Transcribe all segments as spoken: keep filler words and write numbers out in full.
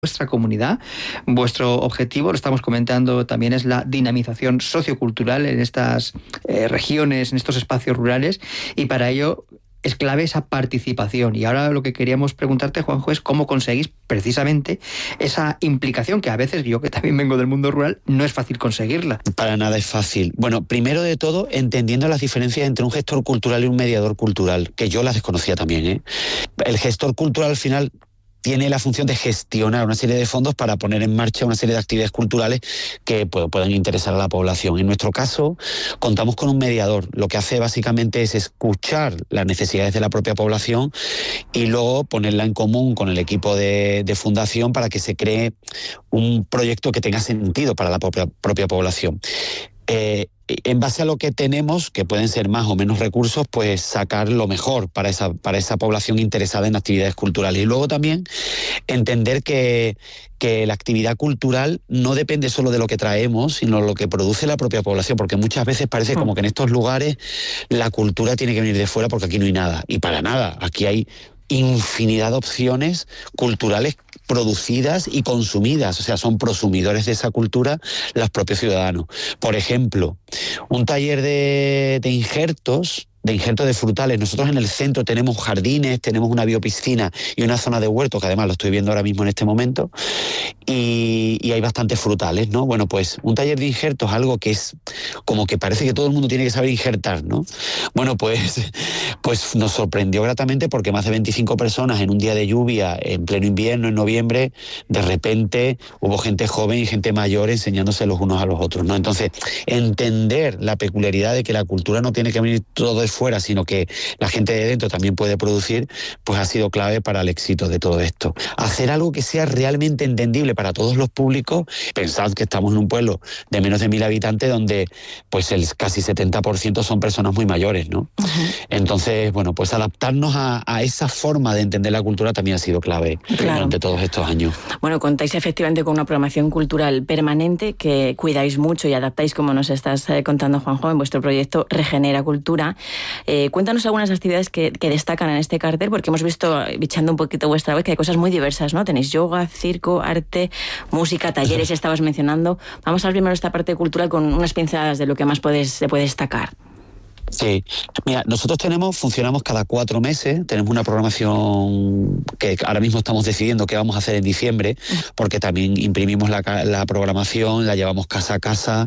vuestra comunidad. Vuestro objetivo, lo estamos comentando también, es la dinamización sociocultural en estas eh, regiones, en estos espacios rurales, y para ello es clave esa participación. Y ahora lo que queríamos preguntarte, Juanjo, es cómo conseguís precisamente esa implicación, que a veces yo, que también vengo del mundo rural, no es fácil conseguirla. Para nada es fácil. Bueno, primero de todo, entendiendo las diferencias entre un gestor cultural y un mediador cultural, que yo las desconocía también, ¿eh? El gestor cultural al final tiene la función de gestionar una serie de fondos para poner en marcha una serie de actividades culturales que pues, puedan interesar a la población. En nuestro caso, contamos con un mediador. Lo que hace básicamente es escuchar las necesidades de la propia población y luego ponerla en común con el equipo de, de fundación para que se cree un proyecto que tenga sentido para la propia, propia población. Eh, en base a lo que tenemos, que pueden ser más o menos recursos, pues sacar lo mejor para esa, para esa población interesada en actividades culturales. Y luego también entender que, que la actividad cultural no depende solo de lo que traemos, sino lo que produce la propia población, porque muchas veces parece como que en estos lugares la cultura tiene que venir de fuera porque aquí no hay nada. Y para nada, aquí hay infinidad de opciones culturales producidas y consumidas, o sea, son prosumidores de esa cultura los propios ciudadanos. Por ejemplo, un taller de, de injertos, de injertos de frutales. Nosotros en el centro tenemos jardines, tenemos una biopiscina y una zona de huerto, que además lo estoy viendo ahora mismo en este momento, y, y hay bastantes frutales, ¿no? Bueno, pues un taller de injertos es algo que es como que parece que todo el mundo tiene que saber injertar, ¿no? Bueno, pues, pues nos sorprendió gratamente porque más de veinticinco personas en un día de lluvia, en pleno invierno, en noviembre, de repente hubo gente joven y gente mayor enseñándose los unos a los otros, ¿no? Entonces, entender la peculiaridad de que la cultura no tiene que venir todo de fuera, sino que la gente de dentro también puede producir, pues ha sido clave para el éxito de todo esto. Hacer algo que sea realmente entendible para todos los públicos. Pensad que estamos en un pueblo de menos de mil habitantes donde pues el casi setenta por ciento son personas muy mayores, ¿no? Uh-huh. Entonces, bueno, pues adaptarnos a, a esa forma de entender la cultura también ha sido clave claro. durante todos estos años. Bueno, contáis efectivamente con una programación cultural permanente que cuidáis mucho y adaptáis, como nos estás eh, contando, Juanjo, en vuestro proyecto Regenera Cultura. Eh, cuéntanos algunas actividades que, que destacan en este cartel, porque hemos visto, bichando un poquito vuestra web, que hay cosas muy diversas, ¿no? Tenéis yoga, circo, arte, música, talleres, estabas mencionando. Vamos a ver primero esta parte cultural con unas pinceladas de lo que más puedes, se puede destacar. Sí, mira, nosotros tenemos, funcionamos cada cuatro meses, tenemos una programación que ahora mismo estamos decidiendo qué vamos a hacer en diciembre, porque también imprimimos la, la programación, la llevamos casa a casa,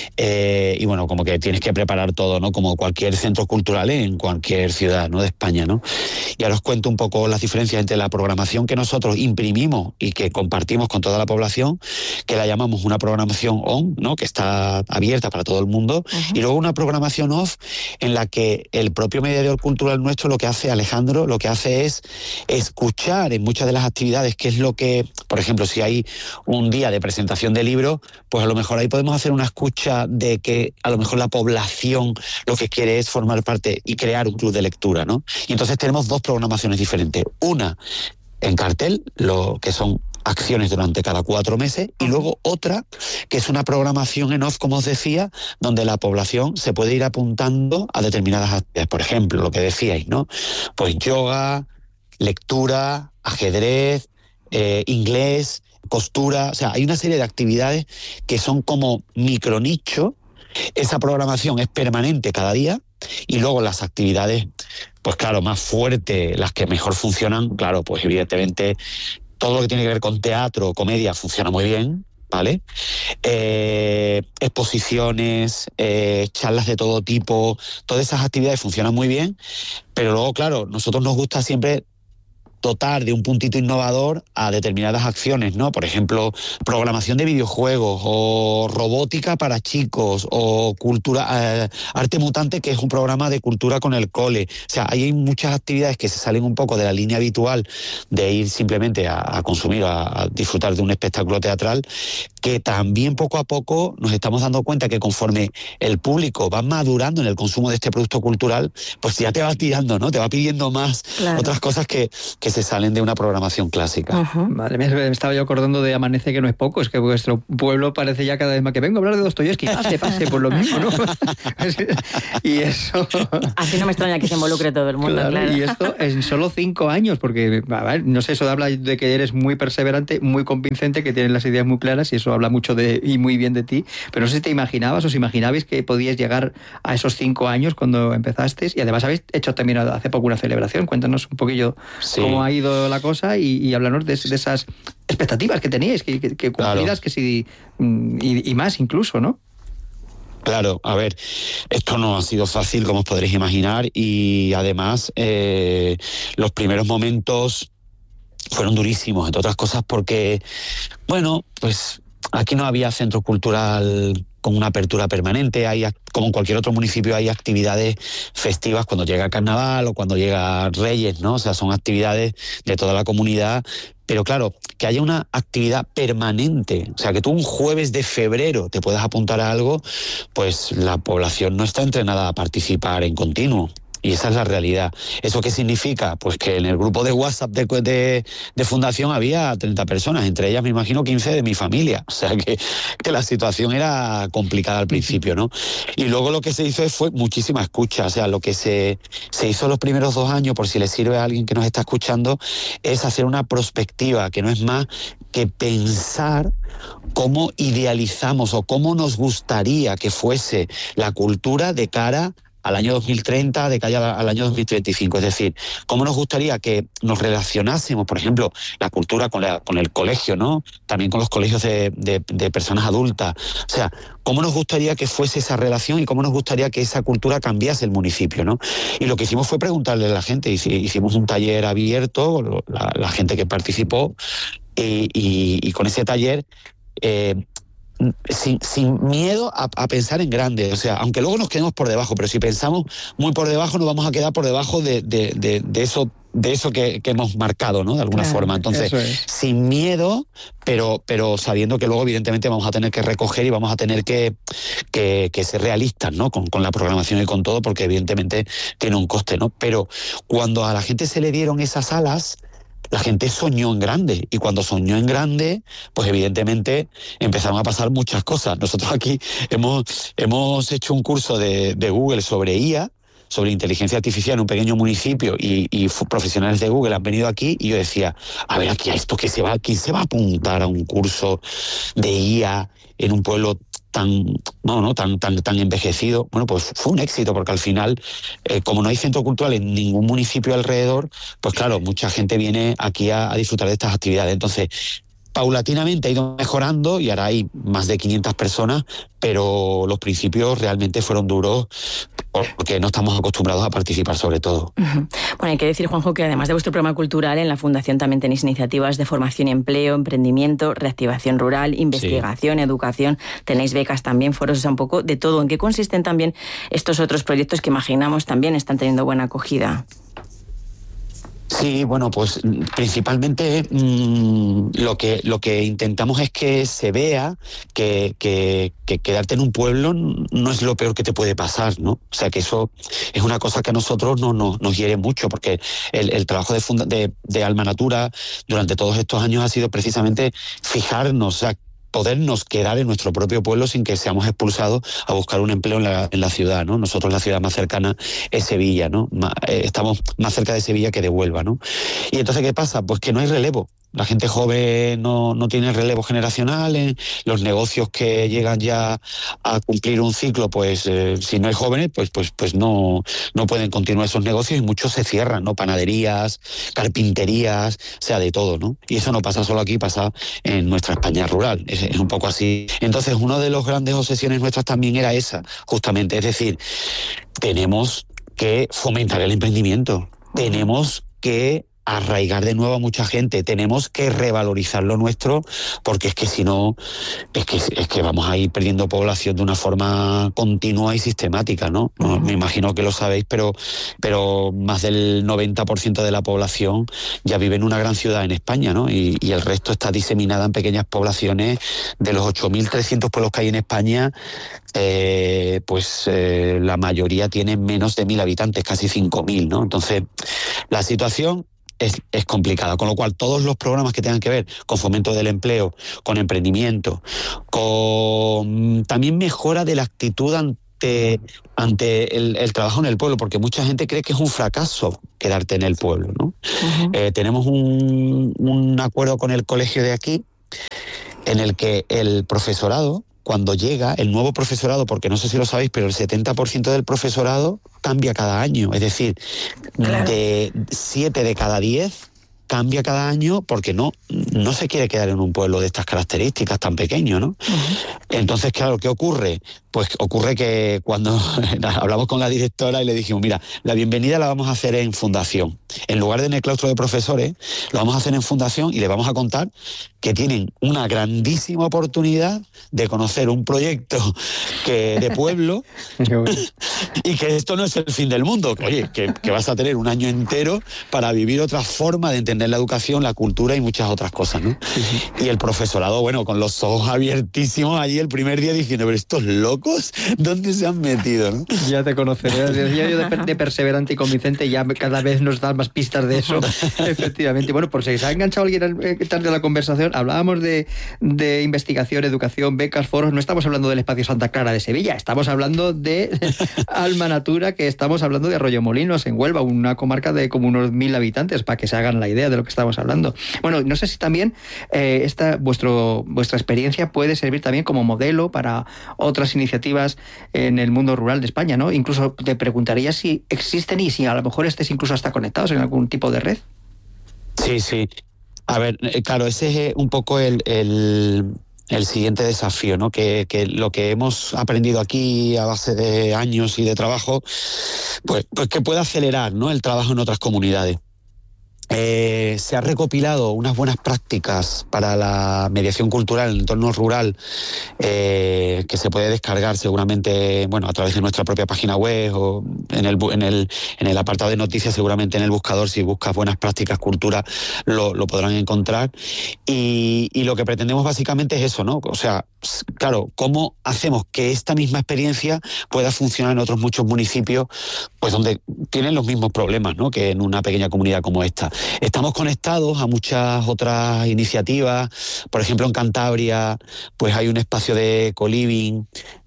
eh, y bueno, como que tienes que preparar todo, ¿no? Como cualquier centro cultural en cualquier ciudad, ¿no? De España, ¿no? Y ahora os cuento un poco las diferencias entre la programación que nosotros imprimimos y que compartimos con toda la población, que la llamamos una programación on, ¿no? Que está abierta para todo el mundo, uh-huh. y luego una programación off, en la que el propio mediador cultural nuestro lo que hace, Alejandro, lo que hace es escuchar en muchas de las actividades, que es lo que, por ejemplo, si hay un día de presentación de libros, pues a lo mejor ahí podemos hacer una escucha de que a lo mejor la población lo que quiere es formar parte y crear un club de lectura, ¿no? Y entonces tenemos dos programaciones diferentes. Una en cartel, lo que son acciones durante cada cuatro meses, y luego otra que es una programación en off, como os decía, donde la población se puede ir apuntando a determinadas actividades. Por ejemplo, lo que decíais, ¿no? Pues yoga, lectura, ajedrez, eh, inglés, costura. O sea, hay una serie de actividades que son como micronicho. Esa programación es permanente cada día, y luego las actividades, pues claro, más fuertes, las que mejor funcionan, claro, pues evidentemente todo lo que tiene que ver con teatro, comedia, funciona muy bien, ¿vale? Eh, exposiciones, eh, charlas de todo tipo, todas esas actividades funcionan muy bien, pero luego, claro, nosotros nos gusta siempre dotar de un puntito innovador a determinadas acciones, ¿no? Por ejemplo, programación de videojuegos, o robótica para chicos, o cultura, eh, arte mutante, que es un programa de cultura con el cole. O sea, hay muchas actividades que se salen un poco de la línea habitual de ir simplemente a, a consumir, a, a disfrutar de un espectáculo teatral, que también poco a poco nos estamos dando cuenta que conforme el público va madurando en el consumo de este producto cultural, pues ya te va tirando, ¿no? Te va pidiendo más, claro, otras cosas que, que se salen de una programación clásica. Uh-huh. Madre mía, me estaba yo acordando de Amanece, que no es poco, es que vuestro pueblo parece ya cada vez más que vengo a hablar de Dostoyevski, pase, pase, por lo mismo, ¿no? Y eso... Así no me extraña que se involucre todo el mundo, claro. claro. Y esto en solo cinco años, porque, a ver, no sé, eso habla de que eres muy perseverante, muy convincente, que tienes las ideas muy claras, y eso habla mucho de y muy bien de ti, pero no sé si te imaginabas, os imaginabais que podíais llegar a esos cinco años cuando empezasteis, y además habéis hecho también hace poco una celebración. Cuéntanos un poquillo sí. cómo ha ido la cosa y, y hablarnos de, de esas expectativas que teníais, que, que, que cumplidas, claro. que sí, y, y más incluso, ¿no? Claro, a ver, esto no ha sido fácil, como os podréis imaginar, y además eh, los primeros momentos fueron durísimos, entre otras cosas porque, bueno, pues aquí no había centro cultural con una apertura permanente, hay, como en cualquier otro municipio hay actividades festivas cuando llega Carnaval o cuando llega Reyes, ¿no? O sea, son actividades de toda la comunidad, pero claro, que haya una actividad permanente, o sea, que tú un jueves de febrero te puedas apuntar a algo, pues la población no está entrenada a participar en continuo. Y esa es la realidad. ¿Eso qué significa? Pues que en el grupo de WhatsApp de, de, de Fundación había treinta personas, entre ellas me imagino quince de mi familia. O sea que, que la situación era complicada al principio, ¿no? Y luego lo que se hizo fue muchísima escucha. O sea, lo que se, se hizo los primeros dos años, por si le sirve a alguien que nos está escuchando, es hacer una prospectiva, que no es más que pensar cómo idealizamos o cómo nos gustaría que fuese la cultura de cara al año dos mil treinta, de cara al año dos mil treinta y cinco. Es decir, cómo nos gustaría que nos relacionásemos, por ejemplo, la cultura con, la, con el colegio, ¿no? También con los colegios de, de, de personas adultas. O sea, cómo nos gustaría que fuese esa relación y cómo nos gustaría que esa cultura cambiase el municipio, ¿no? Y lo que hicimos fue preguntarle a la gente. Hicimos un taller abierto, la, la gente que participó, y, y, y con ese taller... Eh, Sin, sin miedo a, a pensar en grande, o sea, aunque luego nos quedemos por debajo, pero si pensamos muy por debajo nos vamos a quedar por debajo de, de, de, de eso de eso que, que hemos marcado, ¿no? De alguna claro, forma. Entonces, es. sin miedo, pero, pero sabiendo que luego evidentemente vamos a tener que recoger y vamos a tener que, que, que ser realistas, ¿no? Con, con la programación y con todo, porque evidentemente tiene un coste, ¿no? Pero cuando a la gente se le dieron esas alas, la gente soñó en grande, y cuando soñó en grande, pues evidentemente empezaron a pasar muchas cosas. Nosotros aquí hemos, hemos hecho un curso de, de Google sobre I A, sobre inteligencia artificial en un pequeño municipio, y, y profesionales de Google han venido aquí, y yo decía, a ver, aquí a esto que se va, ¿quién se va a apuntar a un curso de I A en un pueblo tan no no tan tan tan envejecido? Bueno, pues fue un éxito, porque al final, eh, como no hay centro cultural en ningún municipio alrededor, pues claro, mucha gente viene aquí a, a disfrutar de estas actividades. Entonces, paulatinamente ha ido mejorando y ahora hay más de quinientas personas, pero los principios realmente fueron duros porque no estamos acostumbrados a participar, sobre todo. Uh-huh. Bueno, hay que decir, Juanjo, que además de vuestro programa cultural, en la Fundación también tenéis iniciativas de formación y empleo, emprendimiento, reactivación rural, investigación, sí. educación, tenéis becas también, foros, o sea, un poco de todo. ¿En qué consisten también estos otros proyectos que imaginamos también están teniendo buena acogida? Sí, bueno, pues principalmente mmm, lo que lo que intentamos es que se vea que, que, que quedarte en un pueblo no es lo peor que te puede pasar, ¿no? O sea, que eso es una cosa que a nosotros no, no, nos hiere mucho, porque el, el trabajo de, funda, de, de Alma Natura durante todos estos años ha sido precisamente fijarnos, o sea, podernos quedar en nuestro propio pueblo sin que seamos expulsados a buscar un empleo en la, en la ciudad, ¿no? Nosotros la ciudad más cercana es Sevilla, ¿no? Estamos más cerca de Sevilla que de Huelva, ¿no? Y entonces, ¿qué pasa? Pues que no hay relevo. La gente joven no, no tiene relevo generacional, eh, los negocios que llegan ya a cumplir un ciclo, pues eh, si no hay jóvenes, pues pues pues no, no pueden continuar esos negocios, y muchos se cierran, ¿no? Panaderías, carpinterías, o sea, de todo, ¿no? Y eso no pasa solo aquí, pasa en nuestra España rural, es, es un poco así. Entonces, una de las grandes obsesiones nuestras también era esa, justamente, es decir, tenemos que fomentar el emprendimiento, tenemos que arraigar de nuevo a mucha gente. Tenemos que revalorizar lo nuestro, porque es que si no, es que, es que vamos a ir perdiendo población de una forma continua y sistemática, ¿no? No, me imagino que lo sabéis, pero, pero más del noventa por ciento de la población ya vive en una gran ciudad en España, ¿no? Y, y el resto está diseminada en pequeñas poblaciones. De los ocho mil trescientos pueblos que hay en España, eh, pues eh, la mayoría tienen menos de mil habitantes, casi cinco mil, ¿no? Entonces, la situación Es, es complicada, con lo cual todos los programas que tengan que ver con fomento del empleo, con emprendimiento, con también mejora de la actitud ante, ante el, el trabajo en el pueblo, porque mucha gente cree que es un fracaso quedarte en el pueblo, ¿no? Uh-huh. Eh, tenemos un, un acuerdo con el colegio de aquí en el que el profesorado, cuando llega el nuevo profesorado, porque no sé si lo sabéis, pero el setenta por ciento del profesorado cambia cada año. Es decir, claro, de siete de cada diez cambia cada año porque no, no se quiere quedar en un pueblo de estas características tan pequeño, ¿no? Uh-huh. Entonces, claro, ¿qué ocurre? Pues ocurre que cuando hablamos con la directora y le dijimos, mira, la bienvenida la vamos a hacer en fundación. En lugar de en el claustro de profesores, lo vamos a hacer en fundación y le vamos a contar que tienen una grandísima oportunidad de conocer un proyecto que, de pueblo y que esto no es el fin del mundo. Oye, que, que vas a tener un año entero para vivir otra forma de entender la educación, la cultura y muchas otras cosas, ¿no? Sí, sí. Y el profesorado, bueno, con los ojos abiertísimos allí el primer día diciendo, pero estos locos, ¿dónde se han metido, no? Ya te conoceré. Decía yo de, de perseverante y convincente, ya cada vez nos dan más pistas de eso. Efectivamente. Bueno, por si se ha enganchado alguien tarde a la conversación, hablábamos de, de investigación, educación, becas, foros. No estamos hablando del Espacio Santa Clara de Sevilla, estamos hablando de Alma Natura, que estamos hablando de Arroyomolinos, en Huelva, una comarca de como unos mil habitantes, para que se hagan la idea de lo que estamos hablando. Bueno, no sé si también eh, esta vuestro vuestra experiencia puede servir también como modelo para otras iniciativas en el mundo rural de España, ¿no? Incluso te preguntaría si existen y si a lo mejor estés incluso hasta conectados en algún tipo de red. Sí, sí. A ver, claro, ese es un poco el, el, el siguiente desafío, ¿no? Que, que lo que hemos aprendido aquí a base de años y de trabajo, pues, pues que pueda acelerar, ¿no?, el trabajo en otras comunidades. Eh, se ha recopilado unas buenas prácticas para la mediación cultural en el entorno rural, eh, que se puede descargar seguramente, bueno, a través de nuestra propia página web o en el en el en el apartado de noticias, seguramente en el buscador, si buscas buenas prácticas cultura, lo, lo podrán encontrar. Y, y lo que pretendemos básicamente es eso, ¿no? O sea, claro, ¿cómo hacemos que esta misma experiencia pueda funcionar en otros muchos municipios, pues donde tienen los mismos problemas, ¿no?, que en una pequeña comunidad como esta? Estamos conectados a muchas otras iniciativas. Por ejemplo, en Cantabria, pues hay un espacio de co-living,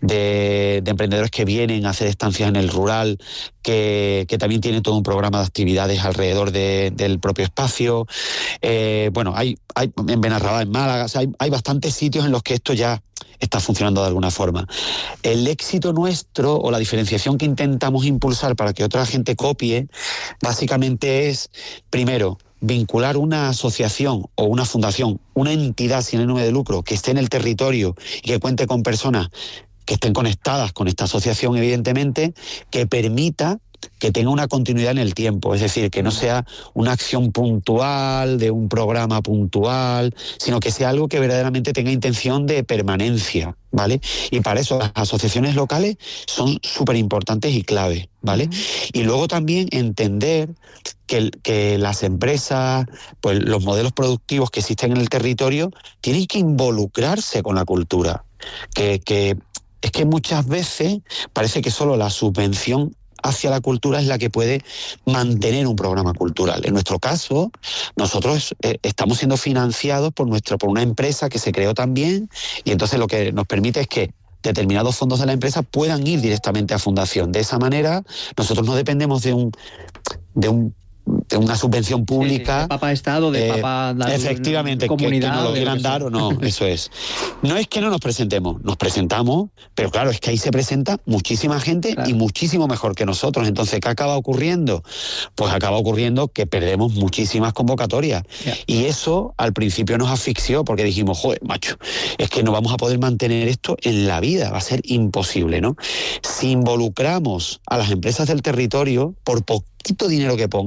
de, de emprendedores que vienen a hacer estancias en el rural, que, que también tiene todo un programa de actividades alrededor de, del propio espacio. Eh, bueno, hay, hay en Benarrabá, en Málaga, o sea, hay, hay bastantes sitios en los que esto ya está funcionando de alguna forma. El éxito nuestro o la diferenciación que intentamos impulsar para que otra gente copie, básicamente es, primero, vincular una asociación o una fundación, una entidad sin ánimo de lucro que esté en el territorio y que cuente con personas que estén conectadas con esta asociación, evidentemente, que permita que tenga una continuidad en el tiempo, es decir, que no sea una acción puntual, de un programa puntual, sino que sea algo que verdaderamente tenga intención de permanencia, ¿vale? Y para eso las asociaciones locales son súper importantes y clave, ¿vale? Uh-huh. Y luego también entender que, que las empresas, pues los modelos productivos que existen en el territorio, tienen que involucrarse con la cultura, que, que es que muchas veces parece que solo la subvención hacia la cultura es la que puede mantener un programa cultural. En nuestro caso, nosotros eh, estamos siendo financiados por nuestra, por una empresa que se creó también, y entonces lo que nos permite es que determinados fondos de la empresa puedan ir directamente a fundación. De esa manera, nosotros no dependemos de un de un de una subvención pública. Sí, de papá Estado, de eh, papá la, efectivamente, comunidad, que, que nos lo quieran dar o no, eso es. No es que no nos presentemos, nos presentamos, pero claro, es que ahí se presenta muchísima gente, claro, y muchísimo mejor que nosotros. Entonces, ¿qué acaba ocurriendo? Pues acaba ocurriendo que perdemos muchísimas convocatorias. Yeah. Y eso al principio nos asfixió porque dijimos, joder, macho, es que no vamos a poder mantener esto en la vida, va a ser imposible, ¿no? Si involucramos a las empresas del territorio, por poquito dinero que pongan,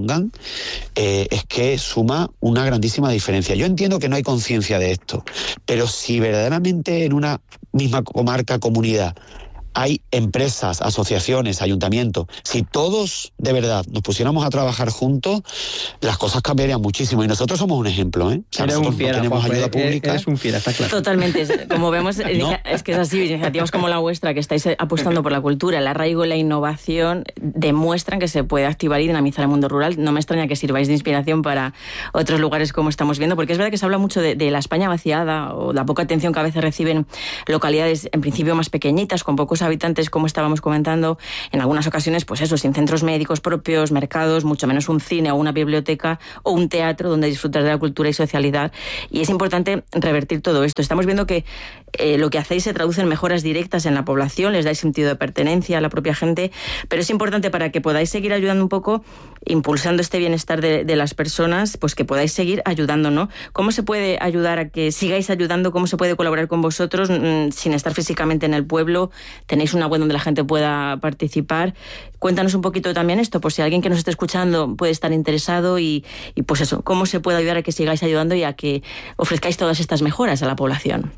eh, es que suma una grandísima diferencia. Yo entiendo que no hay conciencia de esto, pero si verdaderamente en una misma comarca, comunidad, hay empresas, asociaciones, ayuntamientos. Si todos de verdad nos pusiéramos a trabajar juntos, las cosas cambiarían muchísimo. Y nosotros somos un ejemplo, ¿eh? O sea, eres un fiera, no tenemos Juanjo, ayuda pública. Eres un fiera, está claro. Totalmente. Como vemos, ¿no? Es que es así. Iniciativas como la vuestra, que estáis apostando por la cultura, el arraigo y la innovación, demuestran que se puede activar y dinamizar el mundo rural. No me extraña que sirváis de inspiración para otros lugares como estamos viendo, porque es verdad que se habla mucho de, de la España vaciada o la poca atención que a veces reciben localidades en principio más pequeñitas, con pocos habitantes, como estábamos comentando, en algunas ocasiones, pues eso, sin centros médicos propios, mercados, mucho menos un cine o una biblioteca o un teatro donde disfrutar de la cultura y socialidad. Y es importante revertir todo esto. Estamos viendo que eh, lo que hacéis se traduce en mejoras directas en la población, les dais sentido de pertenencia a la propia gente, pero es importante para que podáis seguir ayudando un poco, impulsando este bienestar de, de las personas, pues que podáis seguir ayudando, ¿no? ¿Cómo se puede ayudar a que sigáis ayudando? ¿Cómo se puede colaborar con vosotros mmm, sin estar físicamente en el pueblo? ¿Tenéis una web donde la gente pueda participar? Cuéntanos un poquito también esto, por si alguien que nos esté escuchando puede estar interesado y, y pues eso, ¿cómo se puede ayudar a que sigáis ayudando y a que ofrezcáis todas estas mejoras a la población?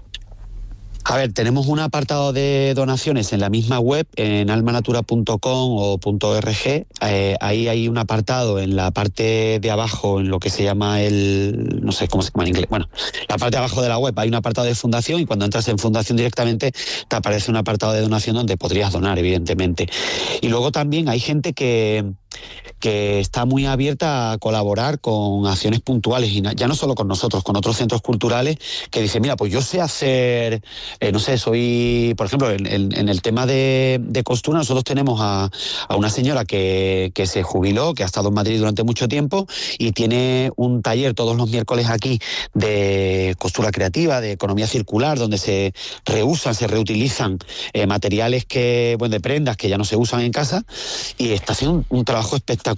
A ver, tenemos un apartado de donaciones en la misma web, en almanatura punto com o .org. Eh, ahí hay un apartado en la parte de abajo, en lo que se llama el... no sé cómo se llama en inglés. Bueno, la parte de abajo de la web hay un apartado de fundación y cuando entras en fundación directamente te aparece un apartado de donación donde podrías donar, evidentemente. Y luego también hay gente que... que está muy abierta a colaborar con acciones puntuales, y ya no solo con nosotros, con otros centros culturales, que dicen, mira, pues yo sé hacer, eh, no sé, soy, por ejemplo, en, en, en el tema de, de costura, nosotros tenemos a, a una señora que, que se jubiló, que ha estado en Madrid durante mucho tiempo, y tiene un taller todos los miércoles aquí de costura creativa, de economía circular, donde se reusan, se reutilizan eh, materiales que, bueno, de prendas que ya no se usan en casa, y está haciendo un, un trabajo espectacular.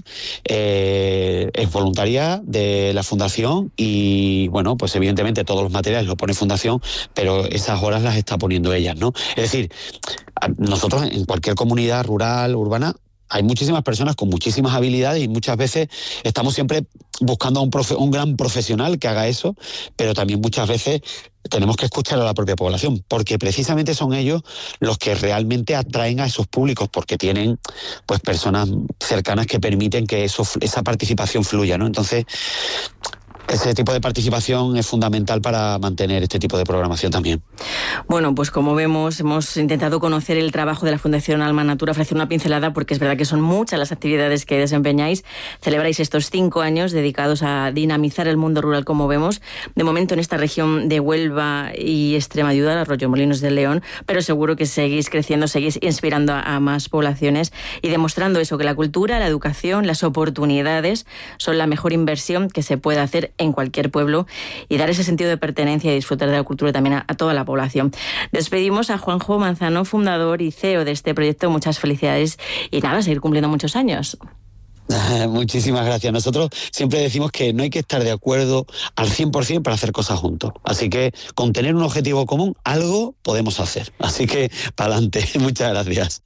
Eh, es voluntaria de la Fundación y, bueno, pues evidentemente todos los materiales lo pone Fundación, pero esas horas las está poniendo ellas, ¿no? Es decir, nosotros en cualquier comunidad rural, urbana, hay muchísimas personas con muchísimas habilidades y muchas veces estamos siempre buscando a un, profe, un gran profesional que haga eso, pero también muchas veces tenemos que escuchar a la propia población, porque precisamente son ellos los que realmente atraen a esos públicos, porque tienen pues personas cercanas que permiten que eso, esa participación fluya, ¿no? Entonces, ese tipo de participación es fundamental para mantener este tipo de programación también. Bueno, pues como vemos, hemos intentado conocer el trabajo de la Fundación Alma Natura, ofrecer una pincelada, porque es verdad que son muchas las actividades que desempeñáis. Celebráis estos cinco años dedicados a dinamizar el mundo rural, como vemos, de momento en esta región de Huelva y Extremadura, Arroyomolinos de León, pero seguro que seguís creciendo, seguís inspirando a, a más poblaciones y demostrando eso, que la cultura, la educación, las oportunidades son la mejor inversión que se puede hacer en cualquier pueblo y dar ese sentido de pertenencia y disfrutar de la cultura también a, a toda la población. Despedimos a Juanjo Manzano, fundador y C E O de este proyecto. Muchas felicidades y nada, seguir cumpliendo muchos años. Muchísimas gracias. Nosotros siempre decimos que no hay que estar de acuerdo al cien por ciento para hacer cosas juntos. Así que con tener un objetivo común, algo podemos hacer. Así que para adelante. Muchas gracias.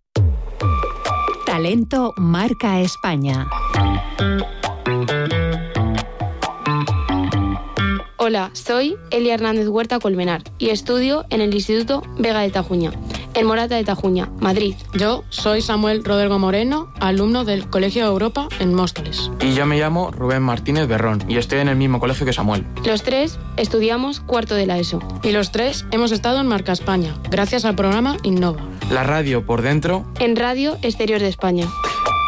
Talento marca España. Hola, soy Elia Hernández Huerta Colmenar y estudio en el Instituto Vega de Tajuña, en Morata de Tajuña, Madrid. Yo soy Samuel Rodrigo Moreno, alumno del Colegio Europa en Móstoles. Y yo me llamo Rubén Martínez Berrón y estoy en el mismo colegio que Samuel. Los tres estudiamos cuarto de la ESO. Y los tres hemos estado en Marca España, gracias al programa Innova. La radio por dentro. En Radio Exterior de España.